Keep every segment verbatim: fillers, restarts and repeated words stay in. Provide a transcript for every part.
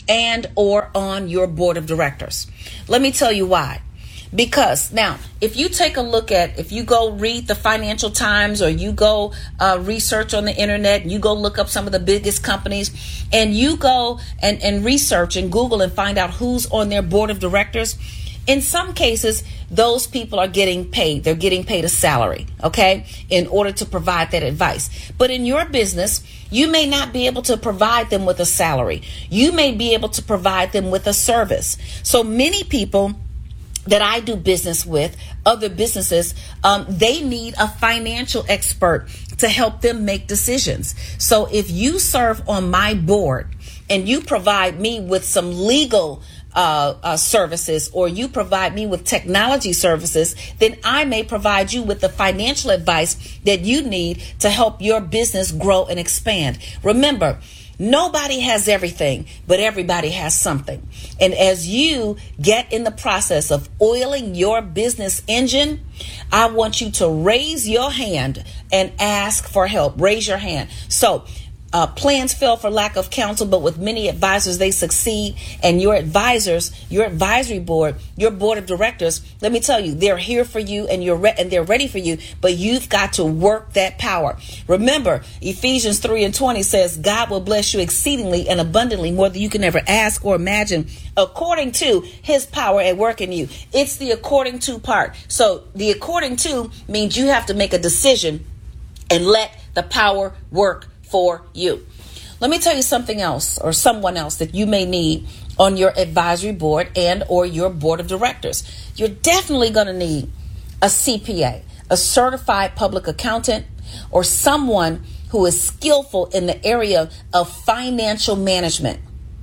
and or on your board of directors. Let me tell you why. Because now, if you take a look at, if you go read the Financial Times or you go uh, research on the internet and you go look up some of the biggest companies and you go and, and research and Google and find out who's on their board of directors, in some cases, those people are getting paid. They're getting paid a salary, okay, in order to provide that advice. But in your business, you may not be able to provide them with a salary. You may be able to provide them with a service. So many people that I do business with, other businesses, um, they need a financial expert to help them make decisions. So if you serve on my board and you provide me with some legal uh, uh, services, or you provide me with technology services, then I may provide you with the financial advice that you need to help your business grow and expand. Remember, nobody has everything, but everybody has something. And as you get in the process of oiling your business engine, I want you to raise your hand and ask for help. Raise your hand. So Uh, plans fail for lack of counsel, but with many advisors, they succeed. And your advisors, your advisory board, your board of directors, let me tell you, they're here for you and you're re- and they're ready for you, but you've got to work that power. Remember, Ephesians three and twenty says, God will bless you exceedingly and abundantly, more than you can ever ask or imagine, according to his power at work in you. It's the according to part. So the according to means you have to make a decision and let the power work for you. Let me tell you something else, or someone else that you may need on your advisory board and or your board of directors. You're definitely going to need a C P A, a certified public accountant, or someone who is skillful in the area of financial management.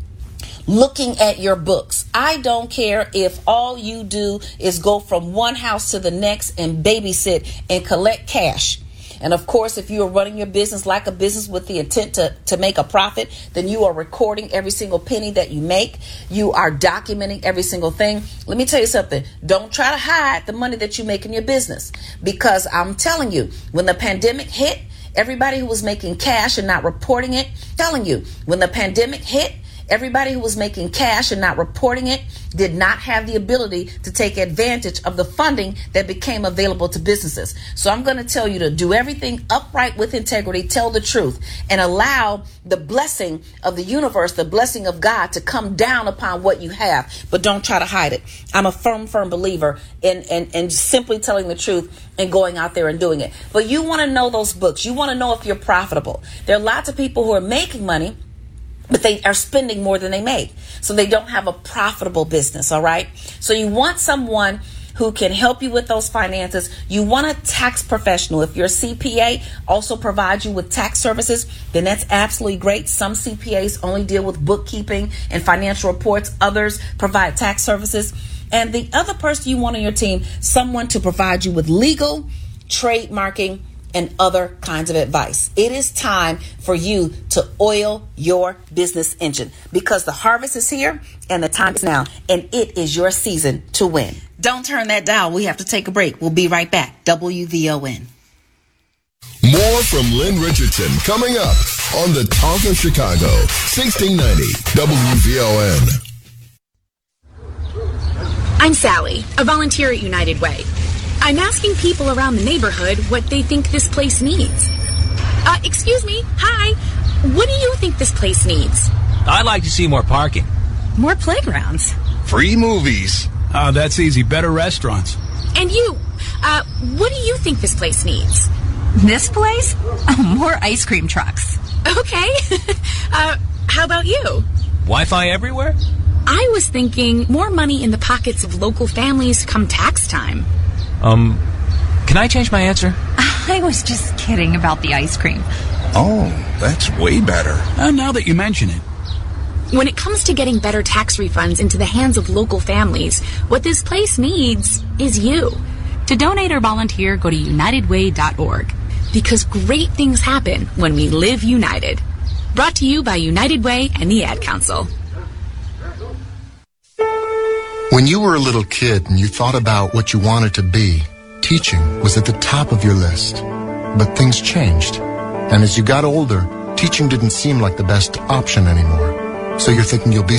Looking at your books. I don't care if all you do is go from one house to the next and babysit and collect cash. And of course, if you are running your business like a business with the intent to, to make a profit, then you are recording every single penny that you make. You are documenting every single thing. Let me tell you something. Don't try to hide the money that you make in your business, because I'm telling you, when the pandemic hit, everybody who was making cash and not reporting it, telling you, when the pandemic hit, everybody who was making cash and not reporting it did not have the ability to take advantage of the funding that became available to businesses. So I'm going to tell you to do everything upright with integrity, tell the truth, and allow the blessing of the universe, the blessing of God, to come down upon what you have. But don't try to hide it. I'm a firm, firm believer in, in, in simply telling the truth and going out there and doing it. But you want to know those books. You want to know if you're profitable. There are lots of people who are making money, but they are spending more than they make. So they don't have a profitable business, all right? So you want someone who can help you with those finances. You want a tax professional. If your C P A also provides you with tax services, then that's absolutely great. Some C P As only deal with bookkeeping and financial reports. Others provide tax services. And the other person you want on your team, someone to provide you with legal, trademarking, and other kinds of advice. It is time for you to oil your business engine, because the harvest is here and the time is now, and it is your season to win. Don't turn that dial. We have to take a break. We'll be right back. W V O N. More from Lynn Richardson coming up on the Talk of Chicago, sixteen ninety W V O N. I'm Sally, a volunteer at United Way. I'm asking people around the neighborhood what they think this place needs. Uh, excuse me. Hi. What do you think this place needs? I'd like to see more parking. More playgrounds. Free movies. Oh, that's easy. Better restaurants. And you, uh, what do you think this place needs? This place? Oh, more ice cream trucks. Okay. uh, how about you? Wi-Fi everywhere? I was thinking more money in the pockets of local families come tax time. Um, can I change my answer? I was just kidding about the ice cream. Oh, that's way better. Uh, now that you mention it. When it comes to getting better tax refunds into the hands of local families, what this place needs is you. To donate or volunteer, go to united way dot org. Because great things happen when we live united. Brought to you by United Way and the Ad Council. When you were a little kid and you thought about what you wanted to be, teaching was at the top of your list. But things changed. And as you got older, teaching didn't seem like the best option anymore. So you're thinking you'll be